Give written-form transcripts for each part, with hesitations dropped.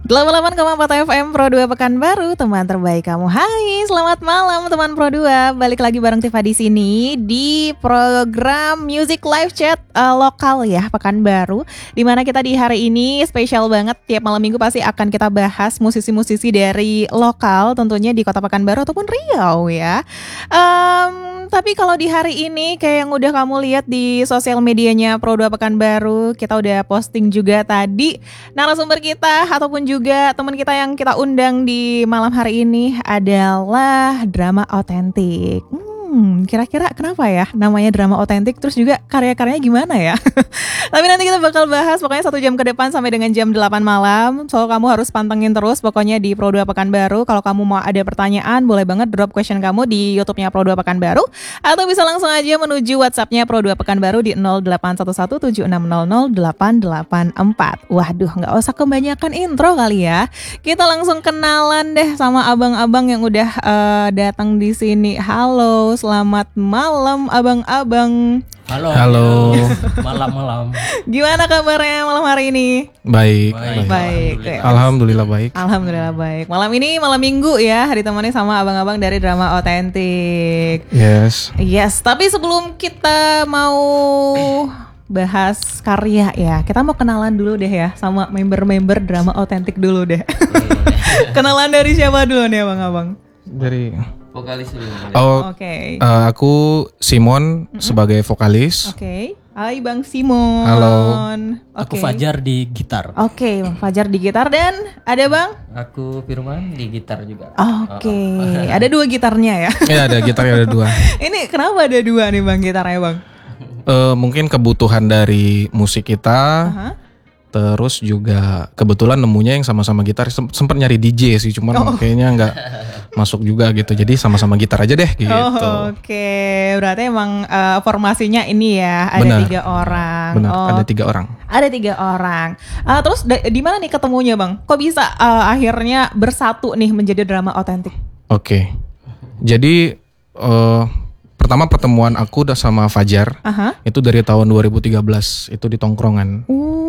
88,4 FM Pro 2 Pekanbaru, teman terbaik kamu. Hai, selamat malam teman Pro 2. Balik lagi bareng Tifa di sini di program Music Live Chat lokal ya Pekanbaru. Dimana kita di hari ini spesial banget. Tiap malam minggu pasti akan kita bahas musisi-musisi dari lokal, tentunya di Kota Pekanbaru ataupun Riau ya. Tapi kalau di hari ini kayak yang udah kamu lihat di sosial medianya Pro 2 Pekanbaru, kita udah posting juga tadi narasumber kita ataupun juga teman kita yang kita undang di malam hari ini adalah Drama Otentik. Kira-kira kenapa ya namanya Drama Otentik, terus juga karya-karyanya gimana ya? Tapi nanti kita bakal bahas pokoknya 1 jam ke depan sampai dengan jam 8 malam. So kamu harus pantengin terus pokoknya di Pro 2 Pekanbaru. Kalau kamu mau ada pertanyaan, boleh banget drop question kamu di YouTube-nya Pro 2 Pekanbaru, atau bisa langsung aja menuju WhatsApp-nya Pro 2 Pekanbaru di 081176000884. Waduh, nggak usah kebanyakan intro kali ya. Kita langsung kenalan deh sama abang-abang yang udah datang di sini. Halo, selamat malam abang-abang. Halo. Malam-malam. Gimana kabarnya malam hari ini? Baik. Alhamdulillah. Baik. Alhamdulillah baik. Malam ini malam minggu ya, ditemani sama abang-abang dari Drama Otentik. Yes. Tapi sebelum kita mau bahas karya ya, kita mau kenalan dulu deh ya sama member-member Drama Otentik dulu deh. Kenalan dari siapa dulu nih abang-abang? Dari vokalis dulu. Oke. Aku Simon sebagai vokalis. Oke. Hai Bang Simon. Halo. Aku Fajar di gitar. Oke, Bang Fajar di gitar, dan ada Bang? Aku Firman di gitar juga. Oke. Ada 2 gitarnya ya? Ya, ada gitarnya, ada 2. Ini kenapa ada 2 nih Bang gitarnya Bang? Mungkin kebutuhan dari musik kita. Terus juga kebetulan nemunya yang sama-sama gitar. Sempat nyari DJ sih, cuman kayaknya nggak masuk juga gitu. Jadi sama-sama gitar aja deh gitu. Oke. Berarti emang formasinya ini ya, ada Benar. 3 orang. Benar, ada 3 orang. Ada 3 orang. Terus di mana nih ketemunya Bang? Kok bisa akhirnya bersatu nih menjadi Drama Otentik? Oke. Jadi pertama pertemuan aku udah sama Fajar. Itu dari tahun 2013, itu di tongkrongan.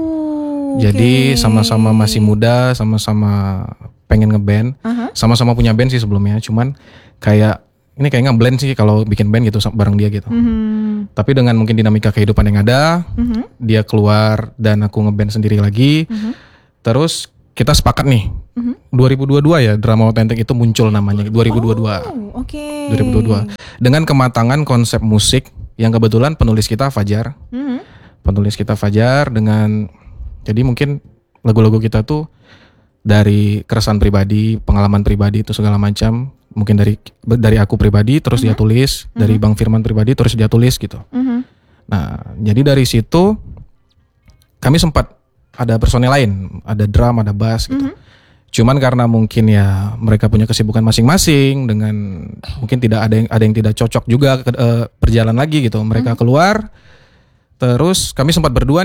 Jadi sama-sama masih muda, sama-sama pengen ngeband, sama-sama punya band sih sebelumnya. Cuman kayak ini kayak ngeblend sih kalau bikin band gitu bareng dia gitu. Tapi dengan mungkin dinamika kehidupan yang ada, dia keluar dan aku ngeband sendiri lagi. Terus kita sepakat nih, 2022 ya Drama Otentik itu muncul namanya 2022. 2022 dengan kematangan konsep musik yang kebetulan penulis kita Fajar. Penulis kita Fajar dengan, jadi mungkin lagu-lagu kita tuh dari keresahan pribadi, pengalaman pribadi itu segala macam. Mungkin dari aku pribadi terus dia tulis, dari Bang Firman pribadi terus dia tulis gitu. Nah, jadi dari situ kami sempat ada personel lain, ada drum, ada bass gitu. Cuman karena mungkin ya mereka punya kesibukan masing-masing dengan mungkin tidak ada yang tidak cocok juga berjalan lagi gitu. Mereka keluar. Terus kami sempat berdua.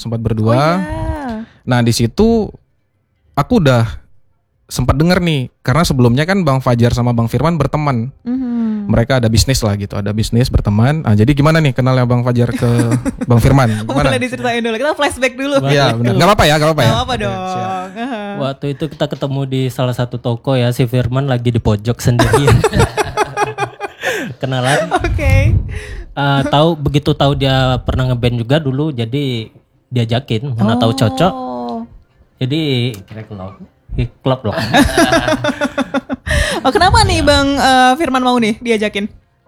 Nah di situ aku udah sempat denger nih, karena sebelumnya kan Bang Fajar sama Bang Firman berteman. Mereka ada bisnis lah gitu, ada bisnis berteman. Jadi gimana nih kenalnya Bang Fajar ke Bang Firman? Gimana? Boleh diceritain dulu, kita flashback dulu. Iya benar, nggak apa-apa ya. Gak apa-apa dong. Waktu itu kita ketemu di salah satu toko ya, si Firman lagi di pojok sendirian. Kenalan. Oke. Begitu tahu dia pernah ngeband juga dulu, jadi diajakin, mana tahu cocok. Jadi kira klub loh. Kenapa nih Bang Firman mau nih diajakin?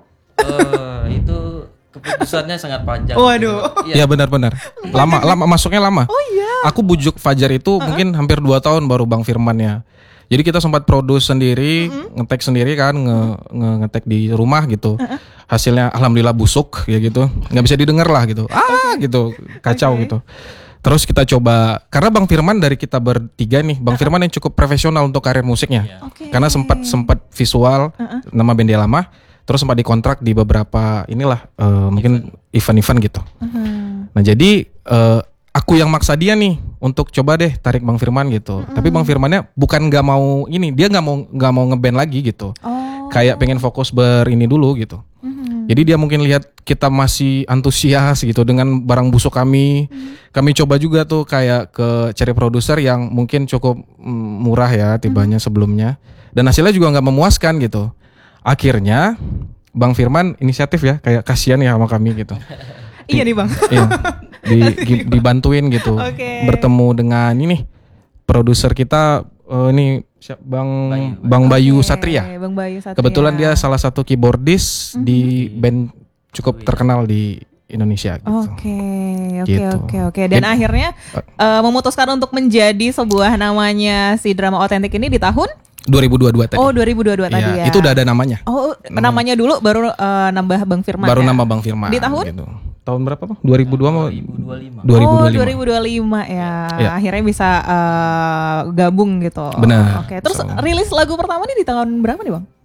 Itu keputusannya sangat panjang. Waduh. Iya benar-benar. Lama masuknya lama. Oh iya. Aku bujuk Fajar itu mungkin hampir 2 tahun baru Bang Firman ya. Jadi kita sempat produce sendiri, ngetek sendiri kan, ngetek di rumah gitu. Hasilnya alhamdulillah busuk ya gitu. Nggak bisa didengar lah gitu. Gitu. Kacau gitu. Terus kita coba, karena Bang Firman dari kita bertiga nih, Bang Firman yang cukup profesional untuk karir musiknya. Karena sempat visual, nama band dia lama, terus sempat dikontrak di beberapa mungkin event-event gitu. Nah jadi aku yang maksa dia nih untuk coba deh tarik Bang Firman gitu. Tapi Bang Firmannya bukan nggak mau dia nggak mau ngeband lagi gitu. Kayak pengen fokus ini dulu gitu. Jadi dia mungkin lihat kita masih antusias gitu dengan barang busuk kami. Kami coba juga tuh kayak ke cari produser yang mungkin cukup murah ya tibanya sebelumnya. Dan hasilnya juga nggak memuaskan gitu. Akhirnya Bang Firman inisiatif ya, kayak kasihan ya sama kami gitu. Iya nih Bang. Iya, dibantuin gitu. Bertemu dengan ini produser kita ini Bang Bayu Satria. Bang Bayu Satria. Kebetulan dia salah satu keyboardis di band cukup terkenal di Indonesia gitu. Oke. Dan akhirnya memutuskan untuk menjadi sebuah namanya si Drama Otentik ini di tahun 2022 tadi. Oh 2022 tadi ya. Itu udah ada namanya. Oh namanya dulu baru nambah Bang Firman. Baru ya? nambah Bang Firman. Di tahun? Gitu. Tahun berapa Bang? 2025. 2025. Oh 2025 ya. Akhirnya bisa gabung gitu. Benar. Oke. Terus rilis lagu pertama nih di tahun berapa nih Bang?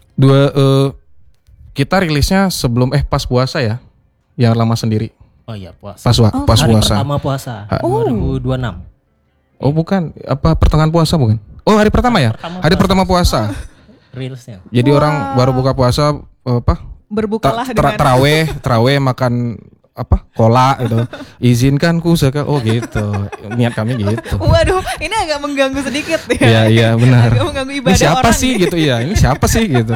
Kita rilisnya sebelum pas puasa ya. Yang lama sendiri. Oh iya puasa. Pas Hari puasa. pertama puasa 2026. Oh bukan, apa pertengahan puasa bukan? Oh hari pertama ya? Hari pertama puasa. Rilisnya. Jadi orang baru buka puasa Berbukalah dengan terawih makan kola gitu. Izinkan ku oh gitu. Niat kami gitu. Waduh, ini agak mengganggu sedikit ya. Iya benar. Agak mengganggu ibadah ini siapa orang sih nih. gitu ya? Ini siapa sih gitu.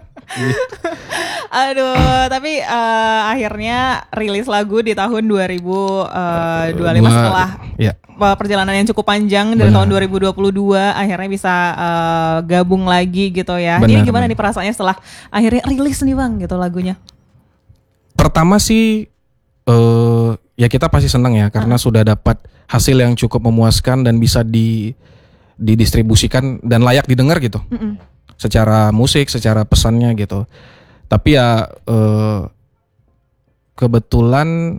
Aduh, tapi akhirnya rilis lagu di tahun 2025 setelah perjalanan yang cukup panjang dari tahun 2022 akhirnya bisa gabung lagi gitu ya. Jadi gimana nih perasaannya setelah akhirnya rilis nih Bang gitu lagunya? Pertama sih ya kita pasti senang ya karena sudah dapat hasil yang cukup memuaskan dan bisa didistribusikan dan layak didengar gitu. Secara musik, secara pesannya gitu. Tapi ya kebetulan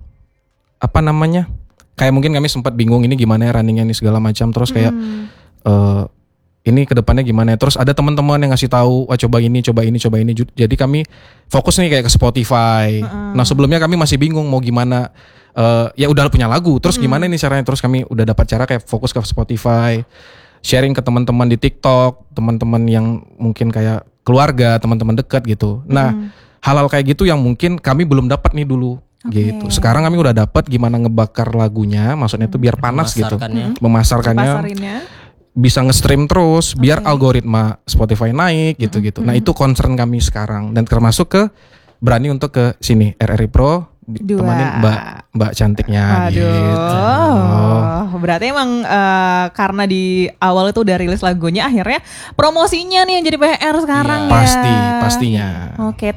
kayak mungkin kami sempat bingung ini gimana ya runningnya ini segala macam. Terus kayak ini kedepannya gimana ya. Terus ada teman-teman yang ngasih tahu, coba ini. Jadi kami fokus nih kayak ke Spotify. Nah sebelumnya kami masih bingung mau gimana. Ya udah punya lagu. Terus gimana nih caranya. Terus kami udah dapat cara kayak fokus ke Spotify. Sharing ke teman-teman di TikTok, teman-teman yang mungkin kayak keluarga, teman-teman dekat gitu. Nah, hal-hal kayak gitu yang mungkin kami belum dapat nih dulu gitu. Sekarang kami udah dapat gimana ngebakar lagunya, maksudnya itu biar panas gitu. Memasarkannya. Bisa nge-stream terus biar algoritma Spotify naik gitu-gitu. Nah, itu concern kami sekarang dan termasuk ke berani untuk ke sini RRI Pro temenin Mbak cantiknya. Aduh, gitu. Berarti emang karena di awal itu udah rilis lagunya, akhirnya promosinya nih yang jadi PR sekarang ya. Pastinya. Oke,